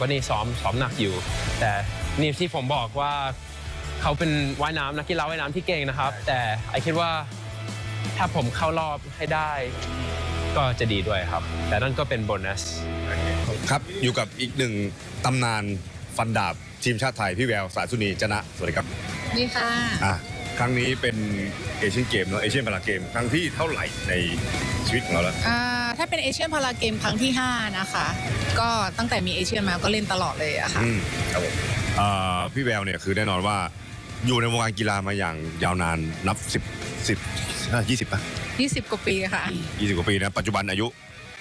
ก็นี่ซ้อมหนักอยู่แต่นี่ที่ผมบอกว่าเขาเป็นว่ายน้ำนักกีฬาว่ายน้ำที่เก่งนะครับแต่ไอคิดว่าถ้าผมเข้ารอบให้ได้ก็จะดีด้วยครับแต่นั่นก็เป็นโบนัสครับอยู่กับอีกหนึ่งตำนานฟันดาบทีมชาติไทยพี่แววสาสุนีจนะสวัสดีครับนี่ค่ะครั้งนี้เป็นเอเชียนเกมเนาะเอเชียนพาราเกมครั้งที่เท่าไหร่ในชีวิตของเราแล้วถ้าเป็นเอเชียนพาราเกมครั้งที่5นะคะก็ตั้งแต่มีเอเชียนมาก็เล่นตลอดเลยอะค่ะครับผมพี่แววเนี่ยคือแน่นอนว่าอยู่ในวงการกีฬามาอย่างยาวนานนับ20ป่ะ 20กว่าปีค่ะ 20กว่าปีนะปัจจุบันอายุ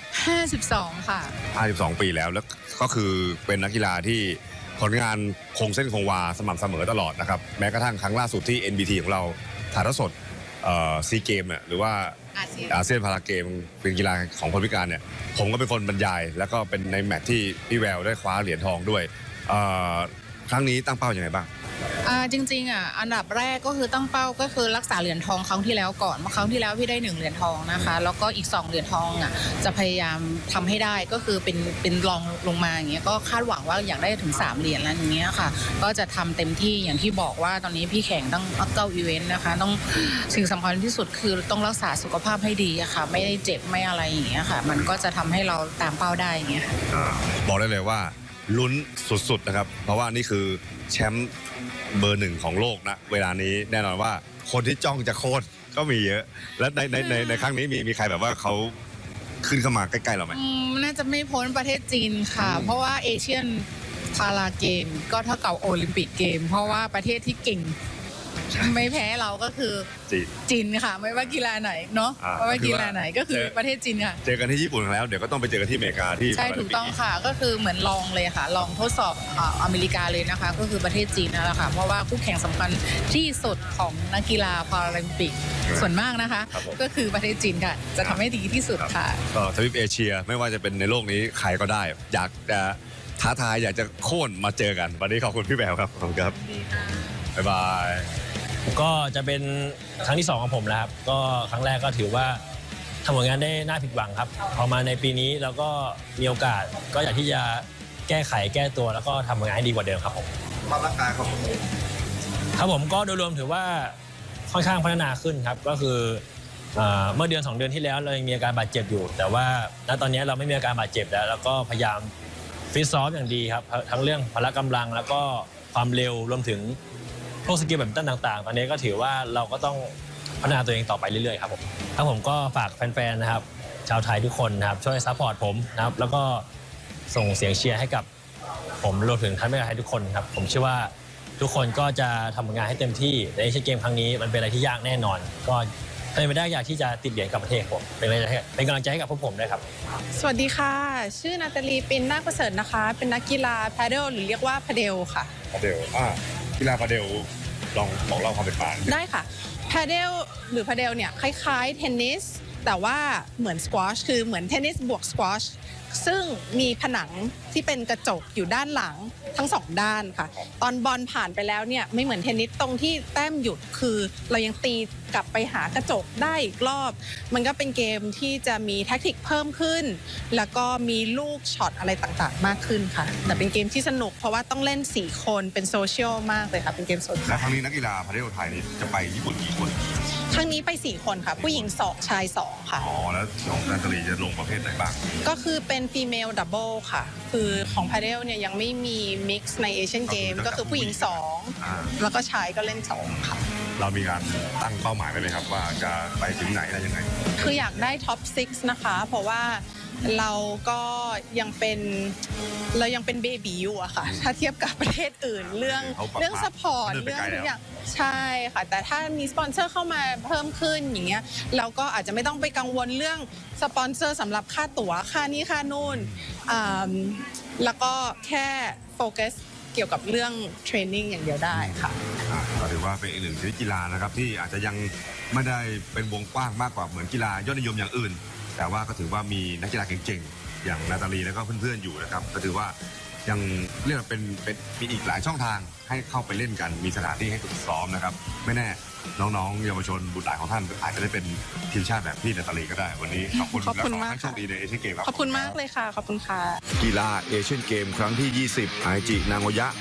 52ค่ะ 52ปีแล้วก็คือเป็นนักกีฬาที่ผลงานคงเส้นคงวาสม่ำเสมอตลอดนะครับแม้กระทั่งครั้งล่าสุดที่ NBT ของเราถ่ายทอดสดซีเกมเนี่ยหรือว่าอาเซียนพาราเกมเป็นกีฬาของคนพิการเนี่ยผมก็เป็นคนบรรยายแล้วก็เป็นในแมตช์ที่พี่แววได้คว้าเหรียญทองด้วยครั้งนี้ตั้งเป้าอย่างไรบ้างจริงๆอันดับแรกก็คือตั้งเป้าก็คือรักษาเหรียญทองครั้งที่แล้วก่อนเมื่อครั้งที่แล้วพี่ได้1เหรียญทองนะคะแล้วก็อีก2เหรียญทองจะพยายามทำให้ได้ก็คือเป็นรองลงมาอย่างเงี้ยก็คาดหวังว่าอยากได้ถึง3เหรียญแล้วอย่างเงี้ยค่ะก็จะทำเต็มที่อย่างที่บอกว่าตอนนี้พี่แข่งต้อง9อีเวนต์นะคะต้องสิ่งสำคัญที่สุดคือต้องรักษาสุขภาพให้ดีค่ะไม่ได้เจ็บไม่อะไรอย่างเงี้ยค่ะมันก็จะทำให้เราตามเป้าได้อย่างเงี้ยบอกได้เลยว่าลุ้นสุดๆนะครับเพราะว่านี่คือแชมป์เบอร์1ของโลกนะเวลานี้แน่นอนว่าคนที่จ้องจะโค่นก็มีเยอะและในครั้งนี้มีใครแบบว่าเขาขึ้นเข้ามาใกล้ๆเราไหมน่าจะไม่พ้นประเทศจีนค่ะเพราะว่าเอเชียนพาราเกมก็เท่ากับโอลิมปิกเกมเพราะว่าประเทศที่เก่งไม่แพ้เราก็คือจีนค่ะไม่ว่ากีฬาไหนเนาะไม่ว่ากีฬาไหนก็คือประเทศจีนค่ะเจอกันที่ญี่ปุ่นแล้วเดี๋ยวก็ต้องไปเจอกันที่อเมริกาที่ใช่ถูกต้องค่ะก็คือเหมือนลองเลยค่ะลองทดสอบอเมริกาเลยนะคะก็คือประเทศจีนนั่นแหละค่ะเพราะว่าคู่แข่งสำคัญที่สุดของนักกีฬาพาราลิมปิกส่วนมากนะคะก็คือประเทศจีนค่ะจะทำให้ดีที่สุดค่ะก็ทวีปเอเชียไม่ว่าจะเป็นในโลกนี้ใครก็ได้อยากจะท้าทายอยากจะโค่นมาเจอกันวันนี้ขอบคุณพี่แววครับขอบคุณครับบ๊ายบายก็จะเป็นครั้งที่2ของผมแล้วครับก็ครั้งแรกก็ถือว่าทำผลงานได้น่าผิดหวังครับพอมาในปีนี้เราก็มีโอกาสก็อยากที่จะแก้ไขแก้ตัวแล้วก็ทำผลงานให้ดีกว่าเดิมครับผมร่างกายครับผมก็โดยรวมถือว่าค่อนข้างพัฒนาขึ้นครับก็คือเมื่อเดือน2เดือนที่แล้วเรายังมีอาการบาดเจ็บอยู่แต่ว่าณตอนนี้เราไม่มีอาการบาดเจ็บแล้วก็พยายามฟิตซ้อมอย่างดีครับทั้งเรื่องพละกำลังแล้วก็ความเร็วรวมถึงพวกสกิลแบบต่างๆตอนนี้ก็ถือว่าเราก็ต้องพัฒนาตัวเองต่อไปเรื่อยๆครับผมก็ฝากแฟนๆนะครับชาวไทยทุกคนนะครับช่วยซัพพอร์ตผมนะครับแล้วก็ส่งเสียงเชียร์ให้กับผมรวมถึงท่านผู้ชมทุกคนครับผมเชื่อว่าทุกคนก็จะทำงานให้เต็มที่ในเอเชียนเกมครั้งนี้มันเป็นอะไรที่ยากแน่นอนก็เป็นไปได้อยากที่จะติดเหรียญกับประเทศผมเป็นกำลังใจให้กับพวกผมด้วยครับสวัสดีค่ะชื่อนาตาลีปินนาคประเสริฐนะคะเป็นนักกีฬาพาเดลหรือเรียกว่าพาเดลค่ะพาเดลกีฬาพาเดลลองบอกเล่าความเป็นมาได้ค่ะพาเดลหรือพาเดลเนี่ยคล้ายๆเทนนิสแต่ว่าเหมือนสควอชคือเหมือนเทนนิสบวกสควอชซึ่งมีผนังที่เป็นกระจกอยู่ด้านหลังทั้ง2ด้านค่ะตอนบอลผ่านไปแล้วเนี่ยไม่เหมือนเทนนิสตรงที่แต้มหยุดคือเรายังตีกลับไปหากระจกได้อีกรอบมันก็เป็นเกมที่จะมีแทคติกเพิ่มขึ้นแล้วก็มีลูกช็อตอะไรต่างๆมากขึ้นค่ะแต่เป็นเกมที่สนุกเพราะว่าต้องเล่น4คนเป็นโซเชียลมากเลยค่ะเป็นเกมสดและครั้งนี้นักกีฬาพาเดลไทยนี่จะไปญี่ปุ่นกี่คนครั้งนี้ไป4คนค่ะผู้หญิง2ชาย2ค่ะแล้วน้องนาตาลีจะลงประเภทไหนบ้างก็คือเป็นฟีเมลดับเบิลค่ะคือของพาเดลเนี่ยยังไม่มีมิกซ์ในเอเชียนเกมก็คือผู้หญิง2แล้วก็ชายก็เล่น2ค่ะเรามีการตั้งเป้าหมายไว้ไหมครับว่าจะไปถึงไหนอะไรยังไงคืออยากได้ท็อป6นะคะเพราะว่าเราก็ยังเป็นเบบีอยู่อะค่ะถ้าเทียบกับประเทศอื่นเรื่องซัพพอร์ตเรื่องทุกอย่างใช่ค่ะแต่ถ้ามีสปอนเซอร์เข้ามาเพิ่มขึ้นอย่างเงี้ยเราก็อาจจะไม่ต้องไปกังวลเรื่องสปอนเซอร์สำหรับค่าตั๋วค่านี้ค่านู่นแล้วก็แค่โฟกัสเกี่ยวกับเรื่องเทรนนิ่งอย่างเดียวได้ค่ะก็ถือว่าเป็นอีกหนึ่งชนิดกีฬานะครับที่อาจจะยังไม่ได้เป็นวงกว้างมากกว่าเหมือนกีฬายอดนิยมอย่างอื่นแต่ว่าก็ถือว่ามีนักกีฬาเก่งๆอย่างนาตาลีแล้วก็เพื่อนๆอยู่นะครับก็ถือว่ายังเรียกว่าเป็นมีอีกหลายช่องทางให้เข้าไปเล่นกันมีสถานที่ให้ฝึกซ้อมนะครับไม่แน่น้องๆเยาวชนบุตรหลานของท่านอาจจะได้เป็นทีมชาติแบบพี่นาตาลีก็ได้วันนี้ขอบคุณขอบคุณมากและขอให้โชคดีในเอเชียนเกมครับขอบคุณมากเลยค่ะ ขอบคุณค่ะกีฬาเอเชียนเกมครั้งที่ 20 ไอจินางโอยะ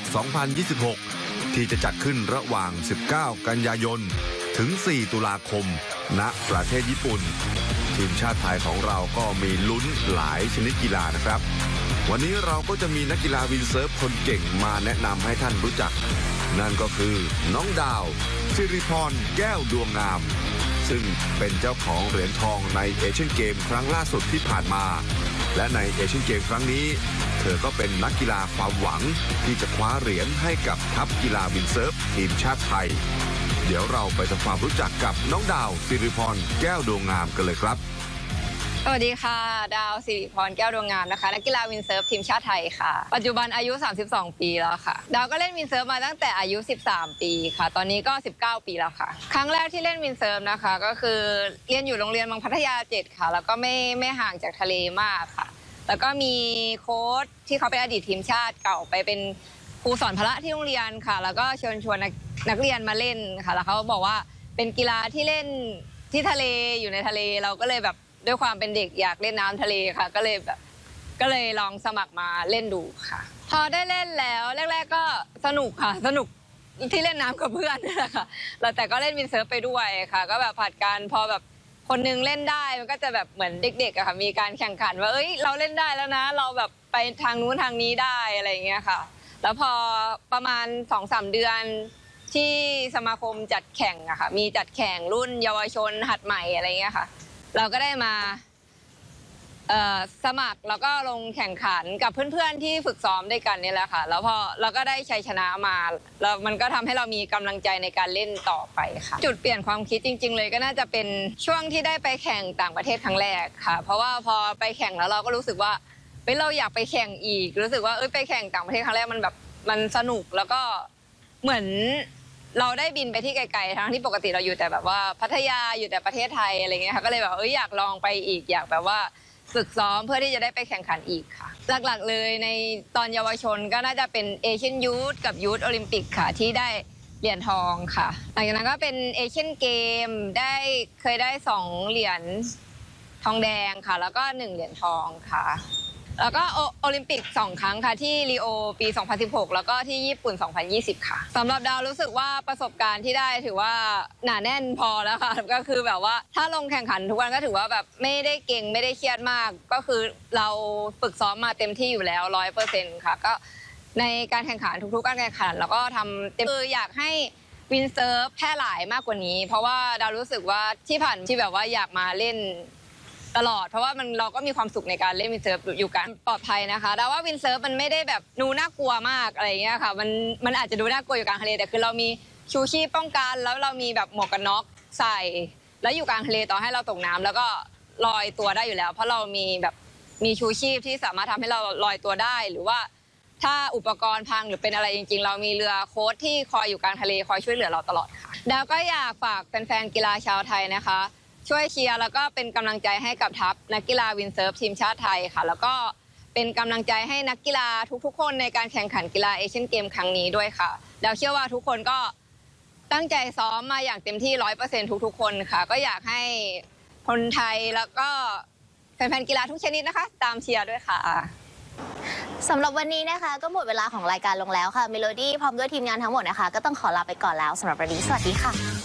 2026 ที่จะจัดขึ้นระหว่าง 19 กันยายน ถึง 4 ตุลาคม ณ ประเทศญี่ปุ่น ทีมชาติไทยของเราก็มีลุ้นหลายชนิดกีฬานะครับ วันนี้เราก็จะมีนักกีฬาวินเซิร์ฟคนเก่งมาแนะนำให้ท่านรู้จัก นั่นก็คือน้องดาวสิริพรแก้วดวงงาม ซึ่งเป็นเจ้าของเหรียญทองในเอเชียนเกมครั้งล่าสุดที่ผ่านมา และในเอเชียนเกมครั้งนี้ เธอก็เป็นนักกีฬาความหวังที่จะคว้าเหรียญให้กับทัพกีฬาวินเซิร์ฟทีมชาติไทย เดี๋ยวเราไปทำความรู้จักกับน้องดาวสิริพรแก้วดวงงามกันเลยครับสวัสดีค่ะดาวสิริพรแก้วดวงงามนะคะนักกีฬาวินเซิร์ฟทีมชาติไทยค่ะปัจจุบันอายุ 32 ปีแล้วค่ะดาวก็เล่นวินเซิร์ฟมาตั้งแต่อายุ 13 ปีค่ะตอนนี้ก็ 19 ปีแล้วค่ะครั้งแรกที่เล่นวินเซิร์ฟนะคะก็คือเรียนอยู่โรงเรียนบางพัทยา 7 ค่ะแล้วก็ไม่ห่างจากทะเลมากค่ะแล้วก็มีโค้ชที่เขาเป็นอดีตทีมชาติเก่าไปเป็นครูสอนพละที่โรงเรียนค่ะแล้วก็เชิญชวนนักเรียนมาเล่นค่ะแล้วเขาบอกว่าเป็นกีฬาที่เล่นที่ทะเลอยู่ในทะเลเราก็เลยแบบด้วยความเป็นเด็กอยากเล่นน้ำทะเลค่ะก็เลยลองสมัครมาเล่นดูค่ะพอได้เล่นแล้วแรกๆก็สนุกค่ะสนุกที่เล่นน้ำกับเพื่อนนี่แหละค่ะแต่ก็เล่นวินเซิร์ฟไปด้วยค่ะก็แบบผัดกันพอแบบคนนึงเล่นได้มันก็จะแบบเหมือนเด็กๆอะค่ะมีการแข่งขันว่าเอ้ยเราเล่นได้แล้วนะเราแบบไปทางนู้นทางนี้ได้อะไรอย่างเงี้ยค่ะแล้วพอประมาณ 2-3 เดือนที่สมาคมจัดแข่งอะค่ะมีจัดแข่งรุ่นเยาวชนหัดใหม่อะไรเงี้ยค่ะเราก็ได้มาสมัครแล้วก็ลงแข่งขันกับเพื่อนๆที่ฝึกซ้อมด้วยกันนี่แหละค่ะแล้วพอเราก็ได้ชัยชนะมาแล้วมันก็ทำให้เรามีกำลังใจในการเล่นต่อไปค่ะจุดเปลี่ยนความคิดจริงๆเลยก็น่าจะเป็นช่วงที่ได้ไปแข่งต่างประเทศครั้งแรกค่ะเพราะว่าพอไปแข่งแล้วเราก็รู้สึกว่าเราอยากไปแข่งอีกรู้สึกว่าไปแข่งต่างประเทศครั้งแรกมันแบบมันสนุกแล้วก็เหมือนเราได้บินไปที่ไกลๆทั้งที่ปกติเราอยู่แต่แบบว่าพัทยาอยู่แต่ประเทศไทยอะไรเงี้ยค่ะก็เลยแบบอยากลองไปอีกอยากแบบว่าฝึกซ้อมเพื่อที่จะได้ไปแข่งขันอีกค่ะหลักๆเลยในตอนเยาวชนก็น่าจะเป็นเอเชียนยูทกับยูทโอลิมปิกค่ะที่ได้เหรียญทองค่ะหลังจากนั้นก็เป็นเอเชียนเกมเคยได้2เหรียญทองแดงค่ะแล้วก็1เหรียญทองค่ะแล้วก็โอลิมปิก2 ครั้งค่ะที่ริโอปี 2016 แล้วก็ที่ญี่ปุ่น 2020 ค่ะสำหรับดาวรู้สึกว่าประสบการณ์ที่ได้ถือว่าหนาแน่นพอแล้วค่ะก็คือแบบว่าถ้าลงแข่งขันทุกวันก็ถือว่าแบบไม่ได้เก่งไม่ได้เครียดมากก็คือเราฝึกซ้อมมาเต็มที่อยู่แล้ว 100% ค่ะก็ในการแข่งขันทุกๆการแข่งขันแล้วก็ทำเต็มคืออยากให้วินเซิร์ฟแพร่หลายมากกว่านี้เพราะว่าดาวรู้สึกว่าที่ผ่านที่แบบว่าอยากมาเล่นตลอดเพราะว่าเราก็มีความสุขในการเล่นวินเซิร์ฟอยู่กันปลอดภัยนะคะแต่ว่าวินเซิร์ฟมันไม่ได้แบบดูน่ากลัวมากอะไรเงี้ยค่ะมันอาจจะดูน่ากลัวอยู่กลางทะเลแต่คือเรามีชูชีพป้องกันแล้วเรามีแบบหมวกกันน็อกใส่แล้วอยู่กลางทะเลต่อให้เราตกน้ำแล้วก็ลอยตัวได้อยู่แล้วเพราะเรามีชูชีพที่สามารถทำให้เราลอยตัวได้หรือว่าถ้าอุปกรณ์พังหรือเป็นอะไรจริงๆเรามีเรือโค้ชที่คอยอยู่กลางทะเลคอยช่วยเหลือเราตลอดค่ะดาวก็อยากฝากแฟนๆกีฬาชาวไทยนะคะช่วยเชียร์แล้วก็เป็นกำลังใจให้กับทัพนักกีฬาวินเซิร์ฟทีมชาติไทยค่ะแล้วก็เป็นกำลังใจให้นักกีฬาทุกๆคนในการแข่งขันกีฬาเอเชียนเกมครั้งนี้ด้วยค่ะดาวเชื่อว่าทุกคนก็ตั้งใจซ้อมมาอย่างเต็มที่ 100% ทุกๆคนค่ะก็อยากให้คนไทยแล้วก็แฟนๆกีฬาทุกชนิดนะคะตามเชียร์ด้วยค่ะสำหรับวันนี้นะคะก็หมดเวลาของรายการลงแล้วค่ะเมโลดี้พร้อมด้วยทีมงานทั้งหมดนะคะก็ต้องขอลาไปก่อนแล้วสำหรับวันนี้สวัสดีค่ะ